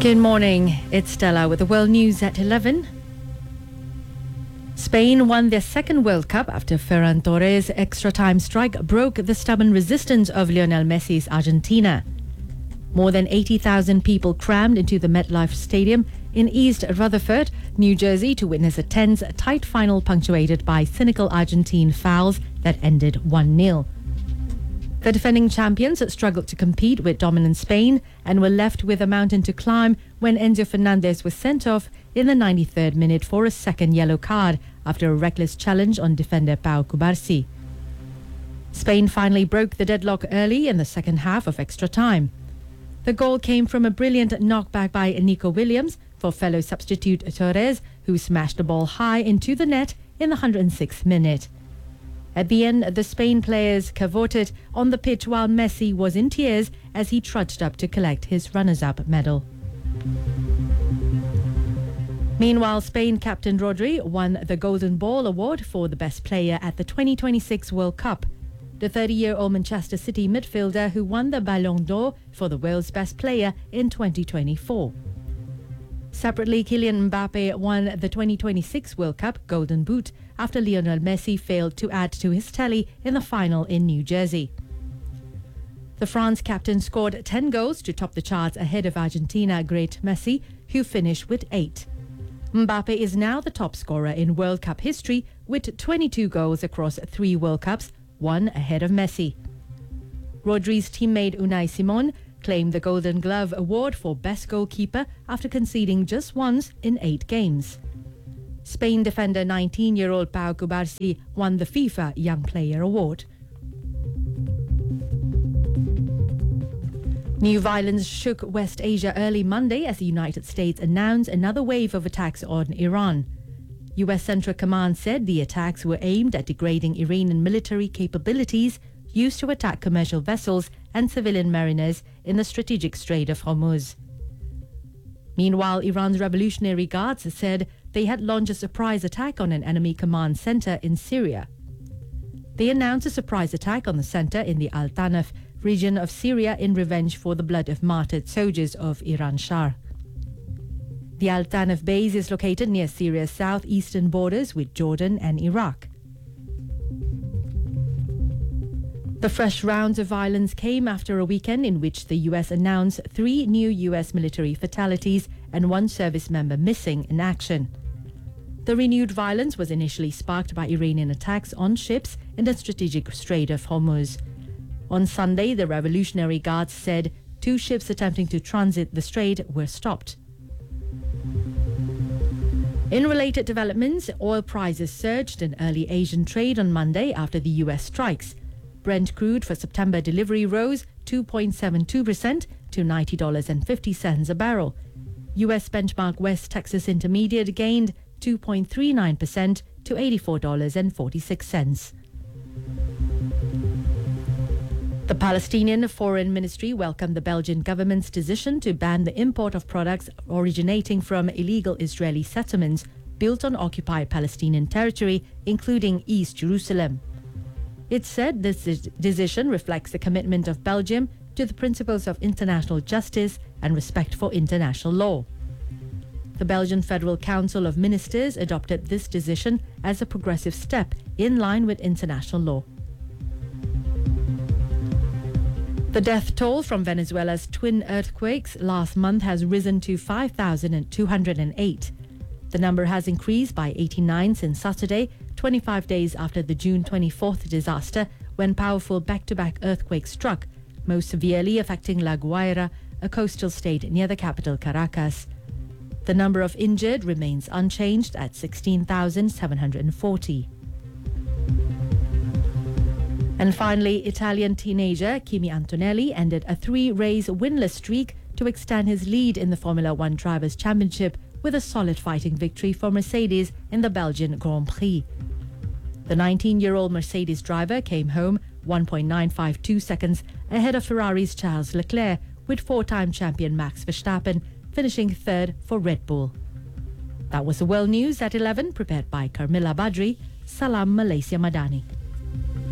Good morning, it's Stella with the World News at 11. Spain won their second World Cup after Ferran Torres' extra-time strike broke the stubborn resistance of Lionel Messi's Argentina. More than 80,000 people crammed into the MetLife Stadium in East Rutherford, New Jersey to witness a tense, tight final punctuated by cynical Argentine fouls that ended 1-0. The defending champions struggled to compete with dominant Spain and were left with a mountain to climb when Enzo Fernandez was sent off in the 93rd minute for a second yellow card after a reckless challenge on defender Pau Cubarsí. Spain finally broke the deadlock early in the second half of extra time. The goal came from a brilliant knockback by Nico Williams for fellow substitute Torres, who smashed the ball high into the net in the 106th minute. At the end, the Spain players cavorted on the pitch while Messi was in tears as he trudged up to collect his runners-up medal. Meanwhile, Spain captain Rodri won the Golden Ball Award for the best player at the 2026 World Cup. The 30-year-old Manchester City midfielder who won the Ballon d'Or for the world's best player in 2024. Separately, Kylian Mbappe won the 2026 World Cup Golden Boot after Lionel Messi failed to add to his tally in the final in New Jersey. The France captain scored 10 goals to top the charts ahead of Argentina great Messi, who finished with 8. Mbappe is now the top scorer in World Cup history with 22 goals across 3 World Cups, one ahead of Messi. Rodri's teammate Unai Simon claimed the Golden Glove award for best goalkeeper after conceding just once in 8 games. Spain defender 19-year-old Pau Cubarsí won the FIFA Young Player Award. New violence shook West Asia early Monday as the United States announced another wave of attacks on Iran. U.S. Central Command said the attacks were aimed at degrading Iranian military capabilities used to attack commercial vessels and civilian mariners in the strategic Strait of Hormuz. Meanwhile, Iran's Revolutionary Guards said they had launched a surprise attack on an enemy command center in Syria. They announced a surprise attack on the center in the Al-Tanaf region of Syria in revenge for the blood of martyred soldiers of Iran Shah. The Al-Tanaf base is located near Syria's southeastern borders with Jordan and Iraq. The fresh rounds of violence came after a weekend in which the U.S. announced 3 new U.S. military fatalities and 1 service member missing in action. The renewed violence was initially sparked by Iranian attacks on ships in the strategic Strait of Hormuz. On Sunday, the Revolutionary Guards said 2 ships attempting to transit the strait were stopped. In related developments, oil prices surged in early Asian trade on Monday after the U.S. strikes. Brent crude for September delivery rose 2.72% to $90.50 a barrel. U.S. benchmark West Texas Intermediate gained 2.39% to $84.46. The Palestinian Foreign Ministry welcomed the Belgian government's decision to ban the import of products originating from illegal Israeli settlements built on occupied Palestinian territory, including East Jerusalem. It said this decision reflects the commitment of Belgium to the principles of international justice and respect for international law. The Belgian Federal Council of Ministers adopted this decision as a progressive step in line with international law. The death toll from Venezuela's twin earthquakes last month has risen to 5,208. The number has increased by 89 since Saturday, 25 days after the June 24th disaster, when powerful back-to-back earthquakes struck, most severely affecting La Guaira, a coastal state near the capital Caracas. The number of injured remains unchanged at 16,740. And finally, Italian teenager Kimi Antonelli ended a 3-race winless streak to extend his lead in the Formula One Drivers' Championship with a solid fighting victory for Mercedes in the Belgian Grand Prix. The 19-year-old Mercedes driver came home 1.952 seconds ahead of Ferrari's Charles Leclerc, with 4-time champion Max Verstappen finishing 3rd for Red Bull. That was the World News at 11, prepared by Carmilla Badri. Salam Malaysia Madani.